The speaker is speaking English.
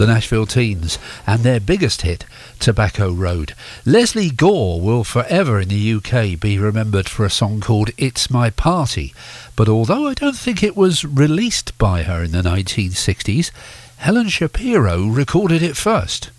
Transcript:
the Nashville Teens, and their biggest hit, Tobacco Road. Lesley Gore will forever in the UK be remembered for a song called It's My Party, but although I don't think it was released by her in the 1960s, Helen Shapiro recorded it first.